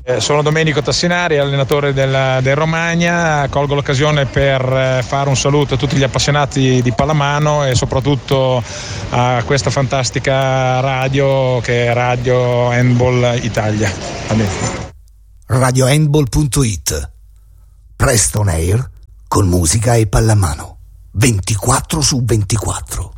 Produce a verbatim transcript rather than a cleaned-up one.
Eh, sono Domenico Tassinari, allenatore del, del Romagna. Colgo l'occasione per eh, fare un saluto a tutti gli appassionati di pallamano e soprattutto a questa fantastica radio che è Radio Handball Italia. radio handball punto it, presto on air con musica e pallamano ventiquattro su ventiquattro.